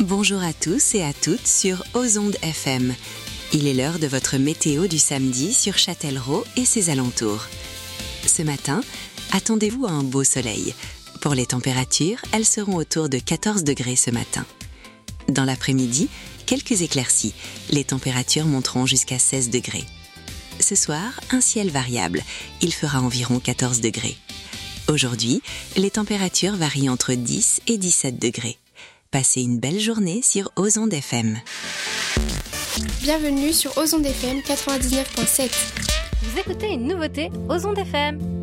Bonjour à tous et à toutes sur Ozonde FM. Il est l'heure de votre météo du samedi sur Châtellerault et ses alentours. Ce matin, attendez-vous à un beau soleil. Pour les températures, elles seront autour de 14 degrés ce matin. Dans l'après-midi, quelques éclaircies. Les températures monteront jusqu'à 16 degrés. Ce soir, un ciel variable. Il fera environ 14 degrés. Aujourd'hui, les températures varient entre 10 et 17 degrés. Passez une belle journée sur Ozonde FM. Bienvenue sur Ozonde FM 99.7. Vous écoutez une nouveauté Ozonde FM.